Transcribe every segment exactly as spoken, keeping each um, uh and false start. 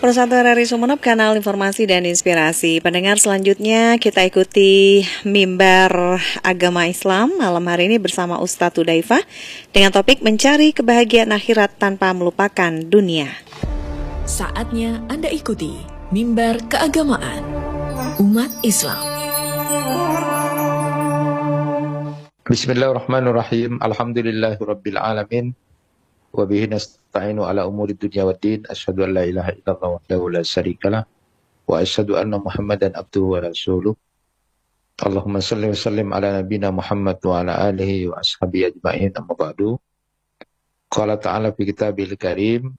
Persatuan R I Sumeneb, kanal informasi dan inspirasi. Pendengar, selanjutnya kita ikuti mimbar agama Islam malam hari ini bersama Ustadz Hudzaifah dengan topik mencari kebahagiaan akhirat tanpa melupakan dunia. Saatnya Anda ikuti mimbar keagamaan umat Islam. Bismillahirrahmanirrahim. Alhamdulillahirabbil alamin. Wa bihi nasta'inu ala umuri dunya waddin. Asyhadu an la ilaha illallah wahdahu la syarikalah wa asyhadu anna Muhammadan abduhu wa rasuluh. Allahumma shalli wa sallim ala nabiyyina Muhammad wa ala alihi wa ashabihi ajma'in. Amma ba'du. Qala ta'ala fi kitabil karim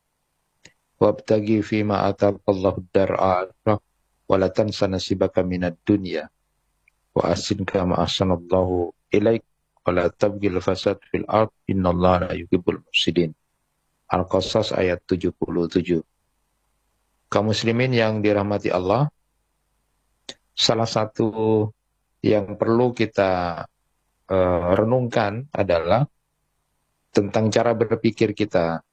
wabtaghi fima ataqallahu ad-dar'a wa la tansa nasibaka minad dunya wa ahsin kama ahsanallahu ilaik wala tabghil fasad fil ard innallaha la yuhibbul mufsidin. Al-Qasas ayat tujuh puluh tujuh. Kaum muslimin yang dirahmati Allah, salah satu yang perlu kita uh, renungkan adalah tentang cara berpikir kita,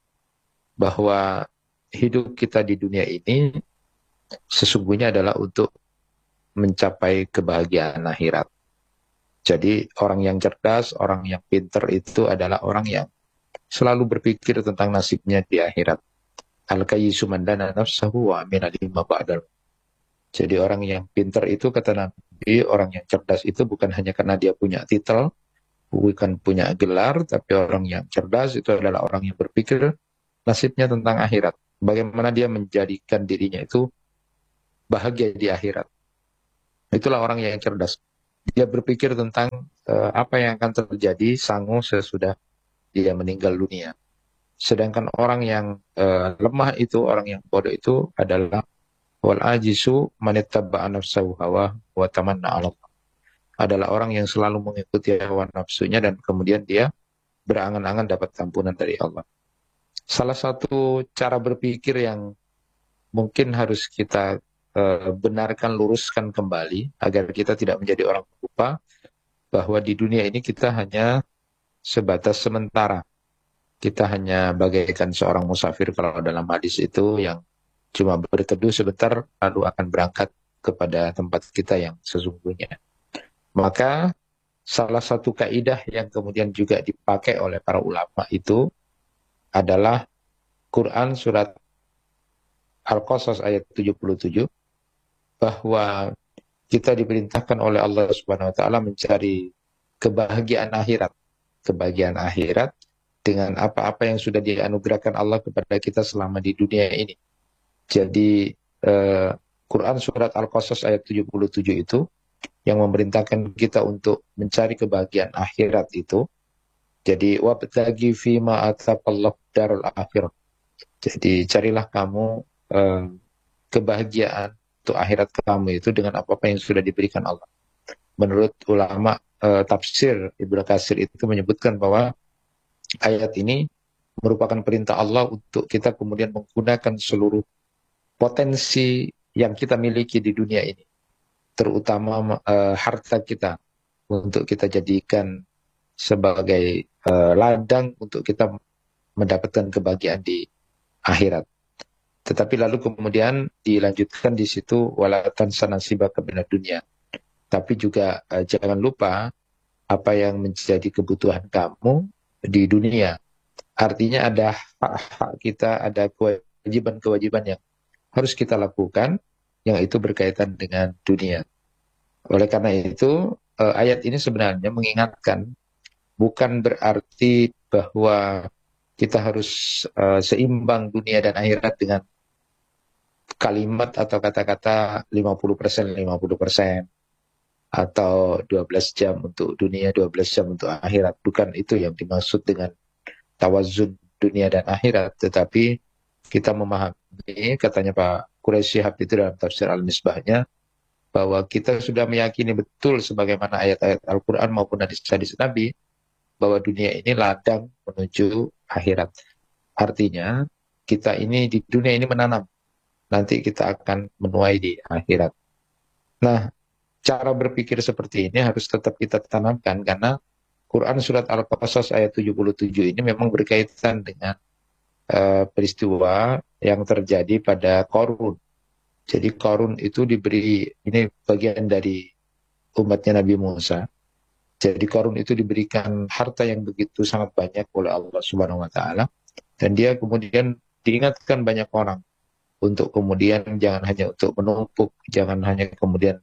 bahwa hidup kita di dunia ini sesungguhnya adalah untuk mencapai kebahagiaan akhirat. Jadi orang yang cerdas, orang yang pintar itu adalah orang yang selalu berpikir tentang nasibnya di akhirat. Al-kayyisu man dana nafsahu wa amila lima ba'dal. Jadi orang yang pintar itu, kata Nabi, orang yang cerdas itu bukan hanya karena dia punya titel, bukan punya gelar, tapi orang yang cerdas itu adalah orang yang berpikir nasibnya tentang akhirat. Bagaimana dia menjadikan dirinya itu bahagia di akhirat. Itulah orang yang cerdas. Dia berpikir tentang uh, apa yang akan terjadi sangu sesudah dia meninggal dunia. Sedangkan orang yang uh, lemah itu, orang yang bodoh itu adalah wal ajisu manittaba'a nafsahu hawa wa tamanna 'ala Allah. Adalah orang yang selalu mengikuti hawa nafsunya dan kemudian dia berangan-angan dapat ampunan dari Allah. Salah satu cara berpikir yang mungkin harus kita benarkan, luruskan kembali agar kita tidak menjadi orang lupa bahwa di dunia ini kita hanya sebatas sementara. Kita hanya bagaikan seorang musafir kalau dalam hadis itu yang cuma berteduh sebentar lalu akan berangkat kepada tempat kita yang sesungguhnya. Maka salah satu kaidah yang kemudian juga dipakai oleh para ulama itu adalah Quran surat Al-Qasas ayat tujuh puluh tujuh, bahwa kita diperintahkan oleh Allah Subhanahu wa taala mencari kebahagiaan akhirat. Kebahagiaan akhirat dengan apa-apa yang sudah dianugerahkan Allah kepada kita selama di dunia ini. Jadi eh, Quran surat Al-Qasas ayat tujuh puluh tujuh itu yang memerintahkan kita untuk mencari kebahagiaan akhirat itu. Jadi wabtaghi fima ataqallahu darul akhirah. Jadi carilah kamu eh, kebahagiaan untuk akhirat kamu itu dengan apa-apa yang sudah diberikan Allah. Menurut ulama e, tafsir Ibnu Katsir itu menyebutkan bahwa ayat ini merupakan perintah Allah untuk kita kemudian menggunakan seluruh potensi yang kita miliki di dunia ini, terutama e, harta kita, untuk kita jadikan sebagai e, ladang untuk kita mendapatkan kebahagiaan di akhirat. Tetapi lalu kemudian dilanjutkan di situ walatan sanasibaka minad dunya. Tapi juga uh, jangan lupa apa yang menjadi kebutuhan kamu di dunia. Artinya ada hak-hak kita, ada kewajiban-kewajiban yang harus kita lakukan yang itu berkaitan dengan dunia. Oleh karena itu uh, ayat ini sebenarnya mengingatkan, bukan berarti bahwa kita harus uh, seimbang dunia dan akhirat dengan kalimat atau kata-kata lima puluh persen, lima puluh persen. Atau dua belas jam untuk dunia, dua belas jam untuk akhirat. Bukan itu yang dimaksud dengan tawazun dunia dan akhirat. Tetapi kita memahami, katanya Pak Quraisy Shihab itu dalam tafsir Al-Misbahnya, bahwa kita sudah meyakini betul sebagaimana ayat-ayat Al-Quran maupun hadis-hadis Nabi, bahwa dunia ini ladang menuju akhirat. Artinya, kita ini di dunia ini menanam. Nanti kita akan menuai di akhirat. Nah, cara berpikir seperti ini harus tetap kita tanamkan, karena Quran surat Al-Qasas ayat tujuh puluh tujuh ini memang berkaitan dengan uh, peristiwa yang terjadi pada Qarun. Jadi Qarun itu diberi, ini bagian dari umatnya Nabi Musa. Jadi Qarun itu diberikan harta yang begitu sangat banyak oleh Allah Subhanahu wa taala, dan dia kemudian diingatkan banyak orang untuk kemudian jangan hanya untuk menumpuk, jangan hanya kemudian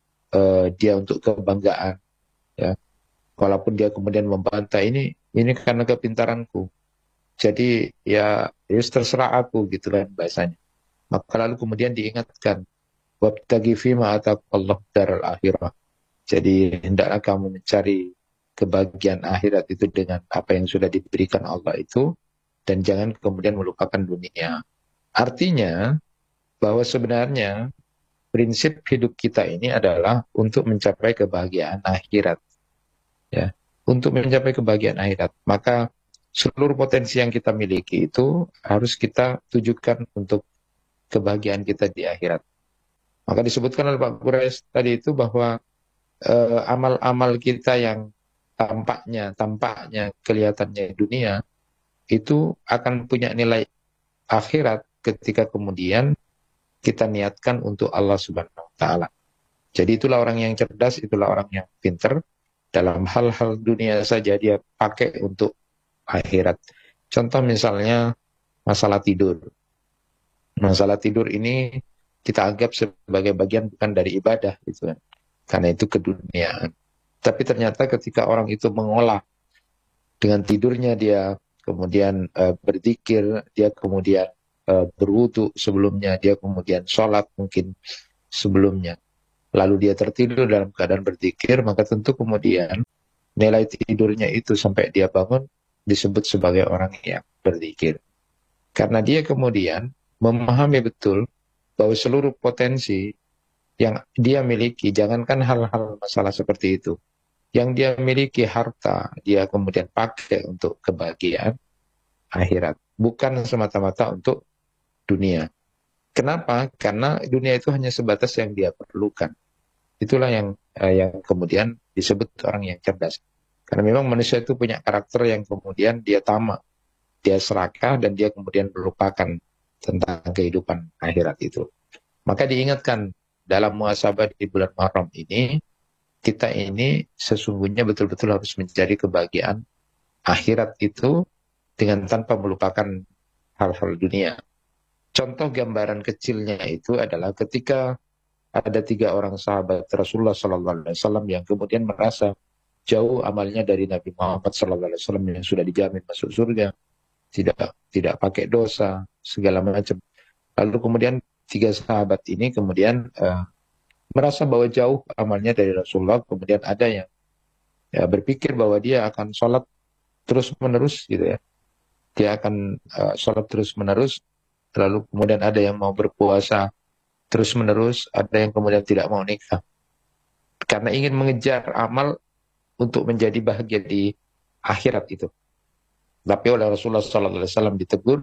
uh, dia untuk kebanggaan, ya. Walaupun dia kemudian membantah, ini ini karena kepintaranku. Jadi ya, ya terserah aku, gitu kan bahasanya. Maka lalu kemudian diingatkan, wabtaghi fima ataqallahu daral akhirah. Jadi hendaklah kamu mencari kebahagiaan akhirat itu dengan apa yang sudah diberikan Allah itu, dan jangan kemudian melupakan dunia. Artinya bahwa sebenarnya prinsip hidup kita ini adalah untuk mencapai kebahagiaan akhirat. Ya, untuk mencapai kebahagiaan akhirat, maka seluruh potensi yang kita miliki itu harus kita tujukan untuk kebahagiaan kita di akhirat. Maka disebutkan oleh Pak Quraisy tadi itu bahwa eh, amal-amal kita yang tampaknya, tampaknya, kelihatannya dunia, itu akan punya nilai akhirat ketika kemudian kita niatkan untuk Allah Subhanahu wa taala. Jadi itulah orang yang cerdas, itulah orang yang pintar. Dalam hal-hal dunia saja dia pakai untuk akhirat. Contoh misalnya masalah tidur. Masalah tidur ini kita anggap sebagai bagian bukan dari ibadah, gitu kan. Karena itu keduniaan. Tapi ternyata ketika orang itu mengolah dengan tidurnya, dia kemudian uh, berzikir, dia kemudian uh, berwudu sebelumnya, dia kemudian sholat mungkin sebelumnya, lalu dia tertidur dalam keadaan berzikir, maka tentu kemudian nilai tidurnya itu sampai dia bangun disebut sebagai orang yang berzikir. Karena dia kemudian memahami betul bahwa seluruh potensi yang dia miliki, jangankan hal-hal masalah seperti itu, yang dia miliki harta, dia kemudian pakai untuk kebahagiaan akhirat, bukan semata-mata untuk dunia. Kenapa? Karena dunia itu hanya sebatas yang dia perlukan. Itulah yang eh, yang kemudian disebut orang yang cerdas. Karena memang manusia itu punya karakter yang kemudian dia tamak, dia serakah, dan dia kemudian melupakan tentang kehidupan akhirat itu. Maka diingatkan dalam muhasabah di bulan Muharram ini, kita ini sesungguhnya betul-betul harus mencari kebahagiaan akhirat itu dengan tanpa melupakan hal-hal dunia. Contoh gambaran kecilnya itu adalah ketika ada tiga orang sahabat Rasulullah shallallahu alaihi wasallam yang kemudian merasa jauh amalnya dari Nabi Muhammad shallallahu alaihi wasallam yang sudah dijamin masuk surga, tidak tidak pakai dosa, segala macam. Lalu kemudian tiga sahabat ini kemudian uh, merasa bahwa jauh amalnya dari Rasulullah, kemudian ada yang ya, berpikir bahwa dia akan sholat terus-menerus, gitu ya. Dia akan uh, sholat terus-menerus, lalu kemudian ada yang mau berpuasa terus-menerus, ada yang kemudian tidak mau nikah. Karena ingin mengejar amal untuk menjadi bahagia di akhirat itu. Tapi oleh Rasulullah shallallahu alaihi wasallam ditegur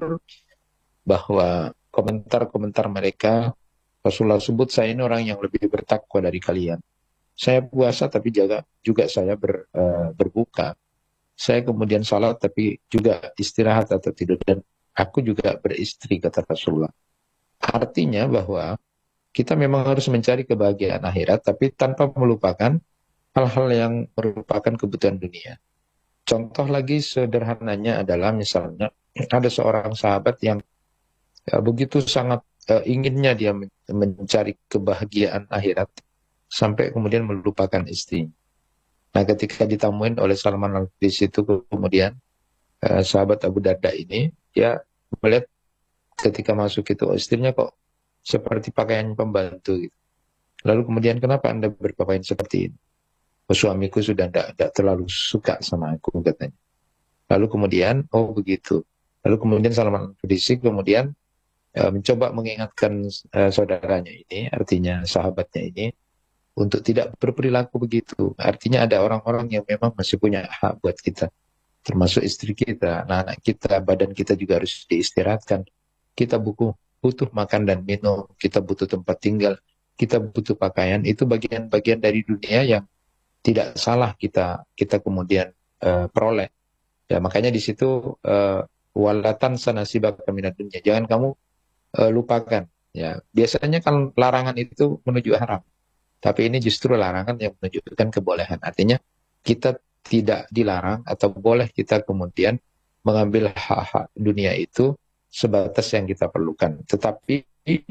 bahwa komentar-komentar mereka, Rasulullah sebut, saya ini orang yang lebih bertakwa dari kalian. Saya puasa tapi juga, juga saya ber, uh, berbuka. Saya kemudian salat tapi juga istirahat atau tidur. Dan aku juga beristri, kata Rasulullah. Artinya bahwa kita memang harus mencari kebahagiaan akhirat, tapi tanpa melupakan hal-hal yang merupakan kebutuhan dunia. Contoh lagi sederhananya adalah misalnya ada seorang sahabat yang ya, begitu sangat uh, inginnya dia men mencari kebahagiaan akhirat sampai kemudian melupakan istri. Nah, ketika ditamuin oleh Salman Al-Farisi itu kemudian uh, sahabat Abu Darda ini, dia melihat ketika masuk itu oh, istrinya kok seperti pakaian pembantu gitu. Lalu kemudian, kenapa Anda berpakaian seperti ini? Oh, suamiku sudah tidak terlalu suka sama aku, katanya. Lalu kemudian, oh begitu. Lalu kemudian Salman Al-Farisi kemudian uh, mencoba mengingatkan uh, saudaranya ini, artinya sahabatnya ini, untuk tidak berperilaku begitu. Artinya ada orang-orang yang memang masih punya hak buat kita, termasuk istri kita, anak-anak kita, badan kita juga harus diistirahatkan. Kita butuh, butuh makan dan minum, kita butuh tempat tinggal, kita butuh pakaian. Itu bagian-bagian dari dunia yang tidak salah kita kita kemudian uh, peroleh. Ya, makanya di situ uh, wala tansa nasibaka minad dunya. Jangan kamu uh, lupakan. Ya, biasanya kan larangan itu menuju haram. Tapi ini justru larangan yang menunjukkan kebolehan. Artinya kita tidak dilarang atau boleh kita kemudian mengambil hak-hak dunia itu sebatas yang kita perlukan. Tetapi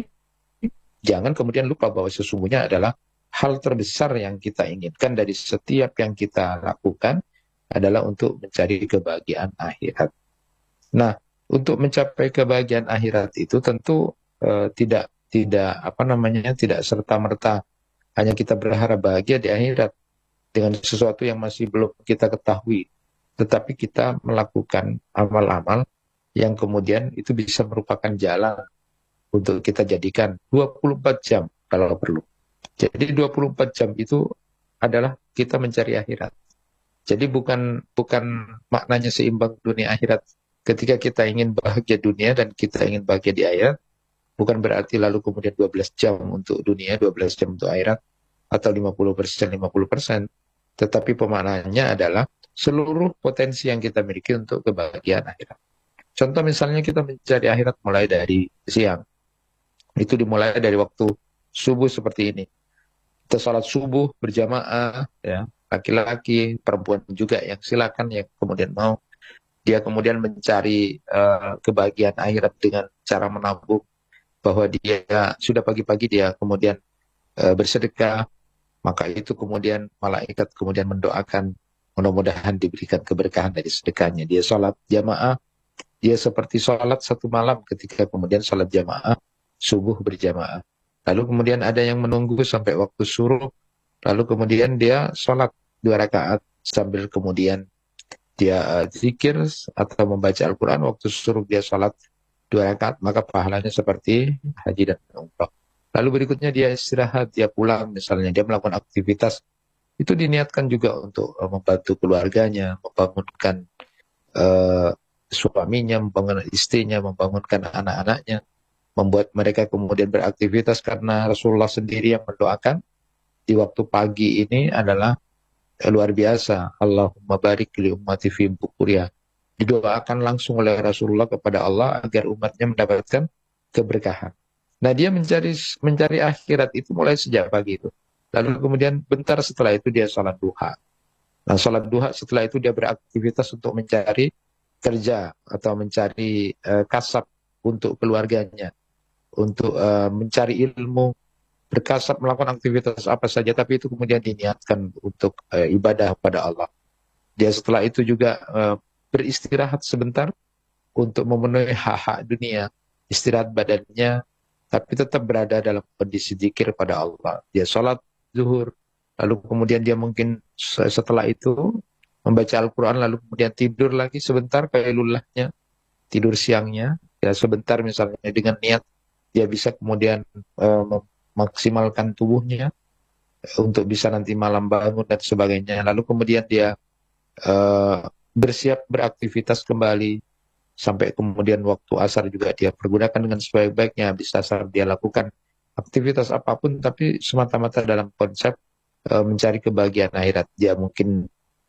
jangan kemudian lupa bahwa sesungguhnya adalah hal terbesar yang kita inginkan dari setiap yang kita lakukan adalah untuk mencari kebahagiaan akhirat. Nah, untuk mencapai kebahagiaan akhirat itu tentu uh, tidak tidak apa namanya tidak serta-merta hanya kita berharap bahagia di akhirat dengan sesuatu yang masih belum kita ketahui. Tetapi kita melakukan amal-amal yang kemudian itu bisa merupakan jalan untuk kita jadikan dua puluh empat jam kalau perlu. Jadi dua puluh empat jam itu adalah kita mencari akhirat. Jadi bukan bukan maknanya seimbang dunia akhirat. Ketika kita ingin bahagia dunia dan kita ingin bahagia di akhirat, bukan berarti lalu kemudian dua belas jam untuk dunia, dua belas jam untuk akhirat, atau lima puluh persen, lima puluh persen. Tetapi pemaknaannya adalah seluruh potensi yang kita miliki untuk kebahagiaan akhirat. Contoh misalnya kita mencari akhirat mulai dari siang. Itu dimulai dari waktu subuh seperti ini. Kita sholat subuh berjamaah, ya, laki-laki, perempuan juga yang silakan yang kemudian mau. Dia kemudian mencari uh, kebahagiaan akhirat dengan cara menabung, bahwa dia sudah pagi-pagi dia kemudian uh, bersedekah, maka itu kemudian malaikat kemudian mendoakan mudah-mudahan diberikan keberkahan dari sedekahnya. Dia sholat jamaah, dia seperti sholat satu malam ketika kemudian sholat jamaah, subuh berjamaah. Lalu kemudian ada yang menunggu sampai waktu suruh, lalu kemudian dia sholat dua rakaat sambil kemudian dia uh, zikir atau membaca Al-Quran. Waktu suruh dia sholat dua rakaat, maka pahalanya seperti haji dan umrah. Lalu berikutnya dia istirahat, dia pulang misalnya, dia melakukan aktivitas. Itu diniatkan juga untuk uh, membantu keluarganya, membangunkan uh, suaminya, membangunkan istrinya, membangunkan anak-anaknya, membuat mereka kemudian beraktivitas, karena Rasulullah sendiri yang mendoakan di waktu pagi ini adalah uh, luar biasa. Allahumma barik li ummati fi bukuriya. Didoakan langsung oleh Rasulullah kepada Allah agar umatnya mendapatkan keberkahan. Nah, dia mencari mencari akhirat itu mulai sejak pagi itu. Lalu kemudian bentar setelah itu dia sholat duha. Nah, sholat duha setelah itu dia beraktivitas untuk mencari kerja atau mencari uh, kasab untuk keluarganya, untuk uh, mencari ilmu, berkasab melakukan aktivitas apa saja, tapi itu kemudian diniatkan untuk uh, ibadah pada Allah. Dia setelah itu juga uh, beristirahat sebentar untuk memenuhi hak-hak dunia, istirahat badannya, tapi tetap berada dalam kondisi zikir pada Allah. Dia sholat zuhur, lalu kemudian dia mungkin setelah itu membaca Al-Quran, lalu kemudian tidur lagi sebentar, kailulahnya, tidur siangnya, ya sebentar misalnya, dengan niat dia bisa kemudian uh, memaksimalkan tubuhnya untuk bisa nanti malam bangun dan sebagainya. Lalu kemudian dia uh, bersiap beraktivitas kembali, sampai kemudian waktu asar juga dia pergunakan dengan sebaik-baiknya. Habis asar dia lakukan aktivitas apapun, tapi semata-mata dalam konsep e, mencari kebahagiaan akhirat. Dia mungkin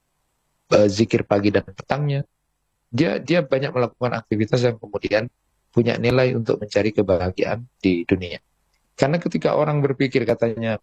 e, zikir pagi dan petangnya. Dia dia banyak melakukan aktivitas yang kemudian punya nilai untuk mencari kebahagiaan di dunia. Karena ketika orang berpikir, katanya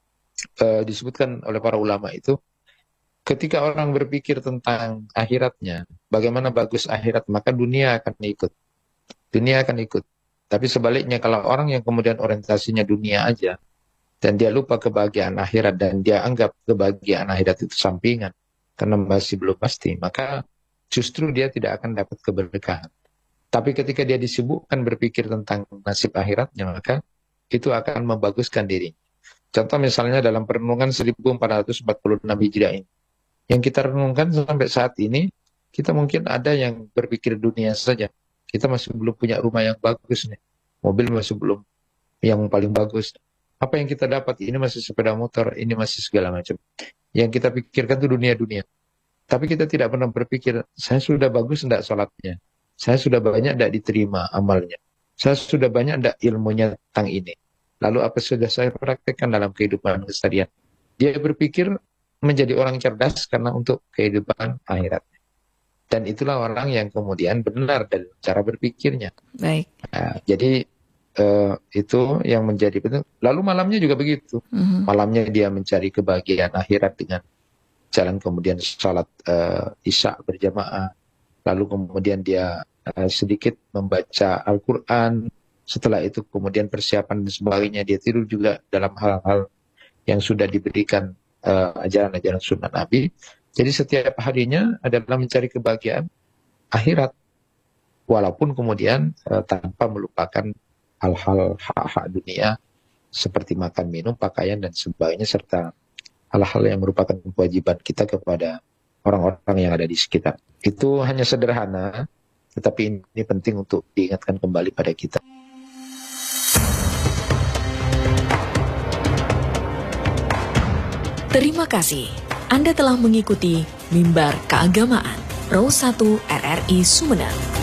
e, disebutkan oleh para ulama itu, ketika orang berpikir tentang akhiratnya, bagaimana bagus akhirat, maka dunia akan ikut. Dunia akan ikut. Tapi sebaliknya, kalau orang yang kemudian orientasinya dunia aja, dan dia lupa kebahagiaan akhirat, dan dia anggap kebahagiaan akhirat itu sampingan, karena masih belum pasti, maka justru dia tidak akan dapat keberkahan. Tapi ketika dia disibukkan berpikir tentang nasib akhiratnya, maka itu akan membaguskan dirinya. Contoh misalnya dalam perenungan seribu empat ratus empat puluh enam Hijriah ini, yang kita renungkan sampai saat ini, kita mungkin ada yang berpikir dunia saja. Kita masih belum punya rumah yang bagus nih. Mobil masih belum yang paling bagus. Apa yang kita dapat ini masih sepeda motor, ini masih segala macam. Yang kita pikirkan itu dunia-dunia. Tapi kita tidak pernah berpikir, saya sudah bagus enggak sholatnya? Saya sudah banyak enggak diterima amalnya? Saya sudah banyak enggak ilmunya tentang ini? Lalu apa sudah saya praktekkan dalam kehidupan keseharian? Dia berpikir menjadi orang cerdas karena untuk kehidupan akhirat. Dan itulah orang yang kemudian benar dalam cara berpikirnya. Baik. Nah, jadi eh, itu yang menjadi penting. Lalu malamnya juga begitu. Mhm. Malamnya dia mencari kebahagiaan akhirat dengan jalan kemudian sholat eh, isya berjamaah. Lalu kemudian dia eh, sedikit membaca Al-Quran. Setelah itu kemudian persiapan dan sebagainya. Dia tidur juga dalam hal-hal yang sudah diberikan eh, ajaran-ajaran sunnah Nabi. Jadi setiap harinya adalah mencari kebahagiaan akhirat. Walaupun kemudian eh, tanpa melupakan hal-hal hak-hak dunia seperti makan, minum, pakaian, dan sebagainya, serta hal-hal yang merupakan kewajiban kita kepada orang-orang yang ada di sekitar. Itu hanya sederhana, tetapi ini penting untuk diingatkan kembali pada kita. Terima kasih. Anda telah mengikuti Mimbar Keagamaan Pro satu R R I Sumeneb.